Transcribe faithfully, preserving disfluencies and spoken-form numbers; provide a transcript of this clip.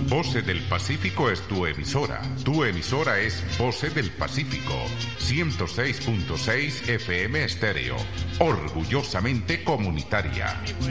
Voce del Pacífico es tu emisora. Tu emisora es Voce del Pacífico, ciento seis punto seis F M estéreo, orgullosamente comunitaria.